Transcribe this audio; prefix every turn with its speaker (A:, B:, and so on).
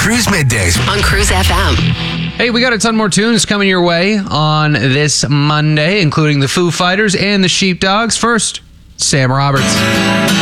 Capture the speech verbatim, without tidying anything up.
A: Cruise Middays
B: on Cruise F M.
C: Hey, we got a ton more tunes coming your way on this Monday, including the Foo Fighters and the Sheepdogs. First, Sam Roberts.